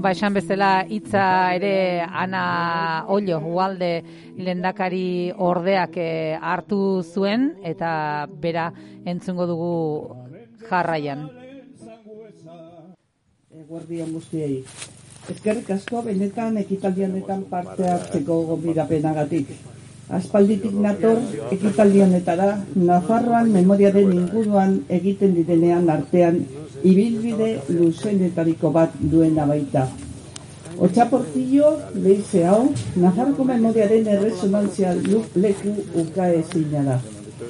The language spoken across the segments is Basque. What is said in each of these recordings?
esan bezala hitza ere Ana Ollo Ugalde lehendakari ordeak hartu zuen eta bera entzungo dugu jarraian. Eguerdian guztiei. Eskerrik asko benetan ekitaldi honetan parte hartzeko gonbidapenagatik. Aspalditik nator ekitaldi honetara Nafarroan memoriaren inguruan egiten direnean artean ibilbide luzenetariko bat duena baita. Otxaportillo leize hau Nafarroko memoriaren erresonantzia leku ukaezina da.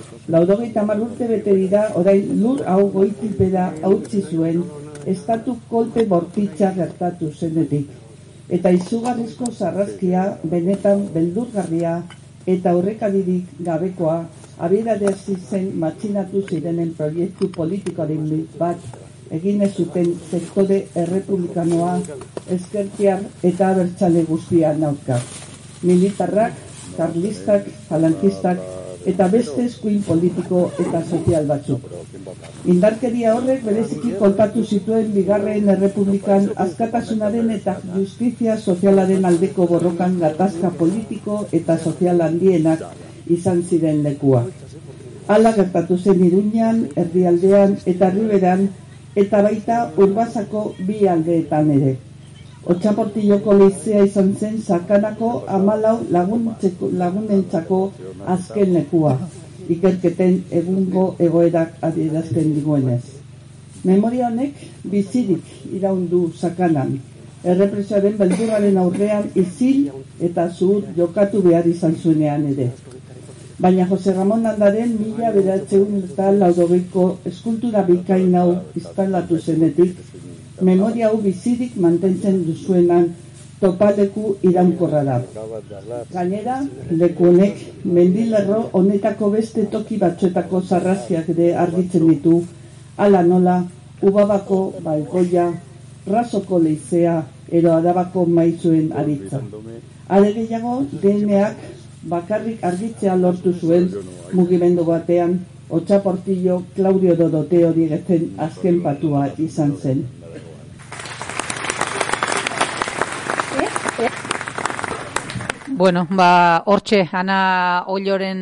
90 urte bete dira orain lur hau goitipera hautsi zuen estatu kolpe bortitza gertatu zenetik. Eta izugarrizko sarraskia benetan beldurgarria eta aurrekaririk gabekoa abiarazi zen matxinatu zirenen proiektu politikoaren bat egin ez zuten sektore errepublikanoa, ezkertiar eta abertzale guztian aurka. Militarrak, karlistak, falankistak eta beste eskuin politiko eta sozial batzuk. Indarkeria horrek bereziki kolpatu zituen bigarren errepublikan askatasunaren eta justizia sozialaren aldeko borrokan gatazka politiko eta sozial handienak izan ziren lekua. Hala gertatu zen Iruñan, Erdialdean eta Riberan eta baita Urbasako bi aldeetan ere. Otxaportilloko leizea izan zen sakanako 14 lagunentzako azken lekua, ikerketen egungo egoerak adierazten diguenez. Memoria honek bizirik iraundu sakanan, errepresioaren beldurraren aurrean isil eta zuhur jokatu behar izan zuenean ere. Baina Jose Ramon Landaren 1980ko eskultura bikain hau instalatu zenetik, memoria hau bizirik mantentzen duzuenan topaleku iraunkorra da. Gainera, leku honek mendilerro honetako beste toki batzuetako sarraziak ere argitzen ditu, hala nola, Ubabako balkoia, Rasoko leizea, ero Arabako maizuen aritza. Are gehiago, DNAk bakarrik argitzea lortu zuen mugimendu batean, Otxaportillo Claudio Dorotea Diegezen azken patua izan zen. Bueno, hortxe, Ana Olloren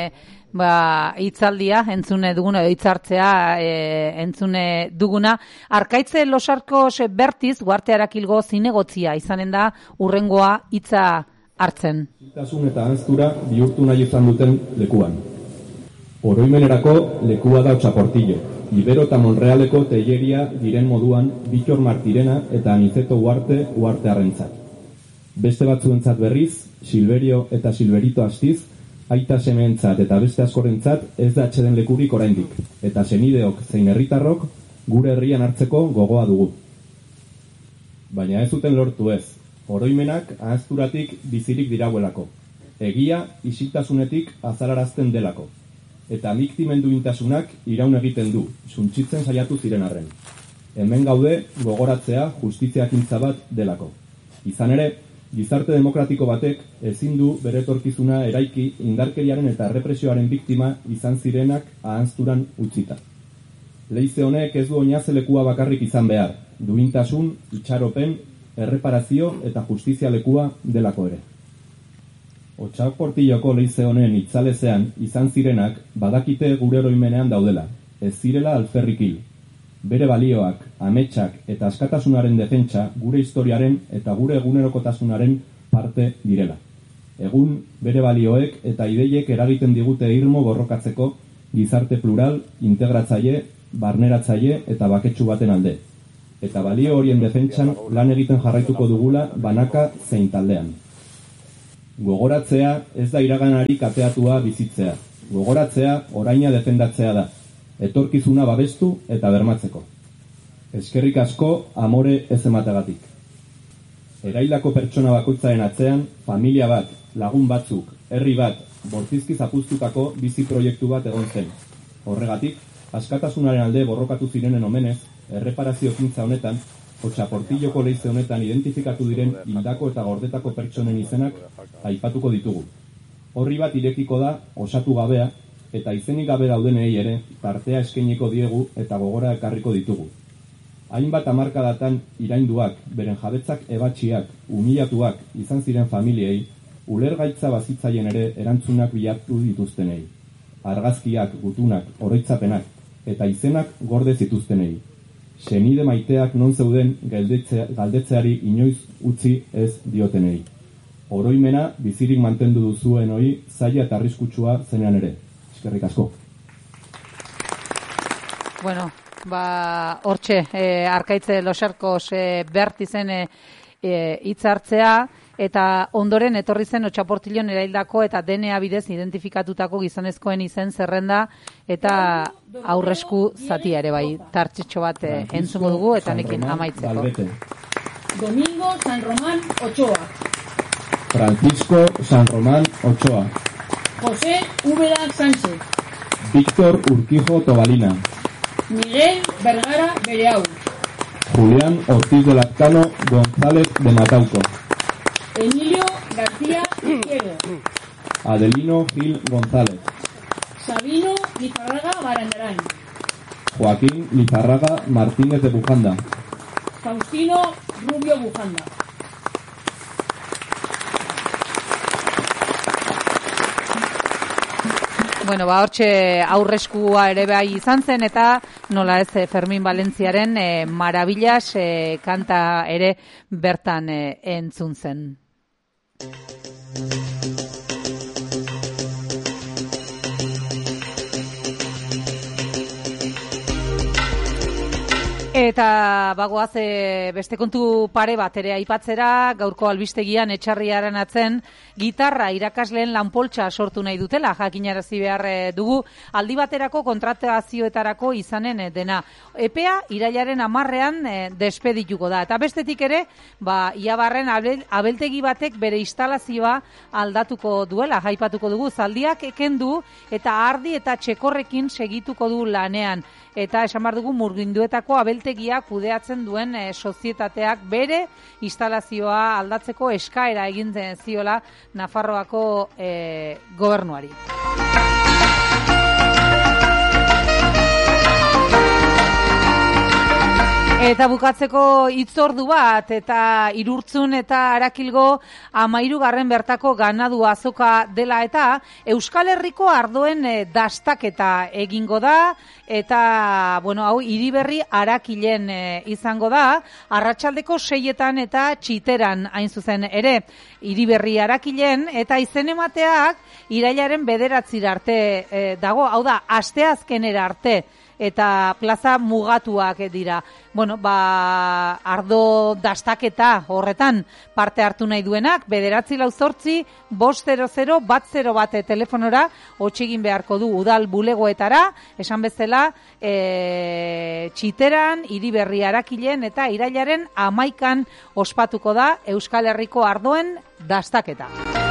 hitzaldia entzune duguna, edo hitzartzea entzune duguna. Arkaitze Losarkos Bertiz, Uartearakilgo zinegotzia izanen da urrengoa hitza hartzen. Itasun eta ahanztura bihurtu nahi izan duten lekuan. Oroimenerako lekua da Otxaportillo, Ibero eta Monrealeko teieria diren moduan Bittor Martirena eta Aniceto Uartearrentzat. Beste batzuentzat berriz, Silverio eta Silverito Astiz, aita semeentzat eta beste askorentzat ez da atxeden lekurik oraindik, eta senideok zein herritarrok gure herrian hartzeko gogoa dugu. Baina ez zuten lortu ez, oroimenak ahazturatik bizirik dirauelako, egia isiltasunetik azalarazten delako, eta biktimen duintasunak iraun egiten du, suntsitzen saiatu ziren arren. Hemen gaude gogoratzea justiziakintza bat delako. Izan ere, gizarte demokratiko batek ezin du bere etorkizuna eraiki indarkeriaren eta errepresioaren biktima izan zirenak ahanzturan utzita. Leize honek ez du oinazelekua bakarrik izan behar, duintasun, itxaropen, erreparazio eta justizia lekua delako ere. Otxaportilloko leize honen itzalezean izan zirenak badakite gure oroimenean daudela, ez zirela alferrik hil. Bere balioak, ametsak eta askatasunaren defentsa gure historiaren eta gure egunerokotasunaren parte direla. Egun, bere balioek eta ideiek eragiten digute irmo borrokatzeko gizarte plural, integratzaile, barneratzaile eta baketsu baten alde. Eta balio horien defentsan lan egiten jarraituko dugula banaka zein taldean. Gogoratzea ez da iraganari kateatua bizitzea. Gogoratzea oraina defendatzea da. Etorkizuna babestu eta bermatzeko. Eskerrik asko amore ez emategatik. Eraildako pertsona bakoitzaren atzean, familia bat, lagun batzuk, herri bat, bortizki zapuztutako bizi proiektu bat egon zen. Horregatik, askatasunaren alde borrokatu zirenen omenez, erreparazio ekintza honetan, Otxaportilloko leize honetan identifikatu diren hildako eta gordetako pertsonen izenak aipatuko ditugu. Horri bat irekiko da osatu gabea, eta izenik gabe daudenei ere tartea eskainiko diegu eta gogora ekarriko ditugu. Hainbat hamarkadatan irainduak, beren jabetzak ebatxiak, humilatuak izan ziren familiei, ulergaitza bazitzaien ere erantzunak bilatu dituztenei. Argazkiak, gutunak, oroitzapenak eta izenak gorde zituztenei. Senide maiteak non zeuden galdetzeari inoiz utzi ez diotenei. Oroimena bizirik mantendu duzuen hori zaila eta arriskutsua zenean ere. Eskerrik asko. Bueno, hortxe, Arkaitze Losarkos Bertizen hitzartzea, eta ondoren etorri zen Otxaportilon eraildako eta DNA bidez identifikatutako gizonezkoen izen zerrenda eta aurresku zatia ere bai. Tartxitxo bat entzungo dugu eta nekin amaitzeko. Domingo San Román Ochoa. Francisco San Román Ochoa. José Úbeda Sánchez. Víctor Urquijo Tobalina. Miguel Vergara Bereau. Julián Ortiz de Lazcano González de Matauco. Emilio García Izquierdo. Adelino Gil González. Sabino Lizarraga Barandarán. Joaquín Lizarraga Martínez de Bujanda. Faustino Rubio Bujanda. Bueno, hortxe aurreskua ere bai izan zen eta nola ez Fermin Valentziaren Maravillas kanta ere bertan entzun zen. Eta bagoaz beste kontu pare bat ere aipatzera, gaurko albistegian etxarriaren atzen gitarra irakasleen lanpoltsa sortu nahi dutela, jakinarazi behar dugu, aldi baterako kontratazioetarako izanen dena. Epea irailaren 10ean despedituko da. Eta bestetik ere, Iabarren abeltegi batek bere instalazioa aldatuko duela, jaipatuko dugu, zaldiak kendu eta ardi eta txekorrekin segituko du lanean. Eta esan behar dugu murginduetako abeltegia kudeatzen duen sozietateak bere instalazioa aldatzeko eskaera egin ziola Nafarroako gobernuari. Eta bukatzeko hitzordu bat, eta Irurtzun eta Arakilgo 13. bertako ganadu azoka dela eta Euskal Herriko ardoen dastaketa egingo da, eta, hau Iriberri Arakilen izango da, arratsaldeko 6etan eta Txiteran hain zuzen ere, Iriberri Arakilen, eta izen emateak irailaren 9 arte dago, hau da, asteazkenera arte, eta plaza mugatuak dira. Ardo dastaketa horretan parte hartu nahi duenak, 948-500-101 telefonora hotxegin beharko du udal bulegoetara, esan bezala Txiteran, Iriberri Arakilen eta irailaren 11 ospatuko da Euskal Herriko ardoen dastaketa.